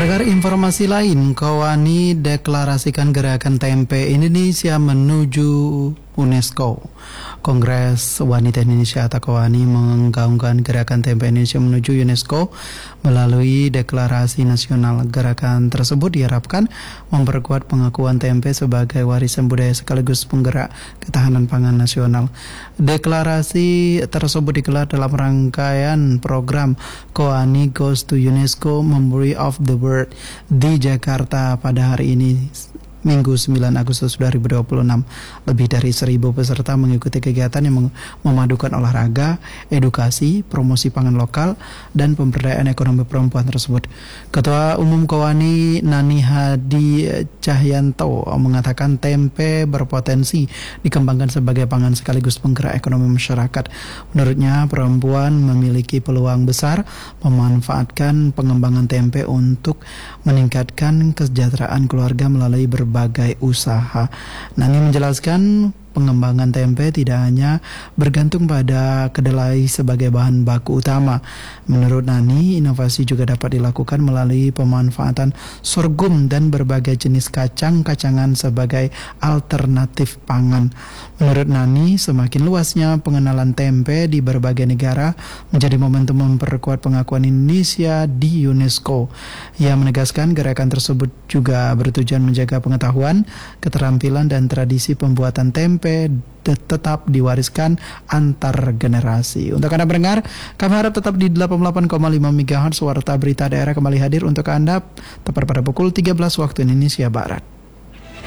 Agar informasi lain, Kowani deklarasikan gerakan tempe Indonesia menuju UNESCO. Kongres Wanita Indonesia atau Kowani menggaungkan gerakan tempe Indonesia menuju UNESCO melalui deklarasi nasional. Gerakan tersebut diharapkan memperkuat pengakuan tempe sebagai warisan budaya sekaligus penggerak ketahanan pangan nasional. Deklarasi tersebut digelar dalam rangkaian program Kowani Goes to UNESCO Memory of the World di Jakarta pada hari ini, Minggu 9 Agustus 2026. Lebih dari 1.000 peserta mengikuti kegiatan yang memadukan olahraga, edukasi, promosi pangan lokal, dan pemberdayaan ekonomi perempuan tersebut. Ketua Umum Kowani Nani Hadi Cahyanto mengatakan tempe berpotensi dikembangkan sebagai pangan sekaligus penggerak ekonomi masyarakat. Menurutnya, perempuan memiliki peluang besar memanfaatkan pengembangan tempe untuk meningkatkan kesejahteraan keluarga melalui berbagai usaha. Nani menjelaskan pengembangan tempe tidak hanya bergantung pada kedelai sebagai bahan baku utama. Menurut Nani, inovasi juga dapat dilakukan melalui pemanfaatan sorghum dan berbagai jenis kacang-kacangan sebagai alternatif pangan. Menurut Nani, semakin luasnya pengenalan tempe di berbagai negara menjadi momentum memperkuat pengakuan Indonesia di UNESCO. Ia menegaskan gerakan tersebut juga bertujuan menjaga pengetahuan, keterampilan, dan tradisi pembuatan tempe tetap diwariskan antar generasi. Untuk Anda pendengar, kami harap tetap di 88,5 MHz. Warta Berita Daerah kembali hadir untuk Anda tepat pada pukul 13 waktu Indonesia Barat.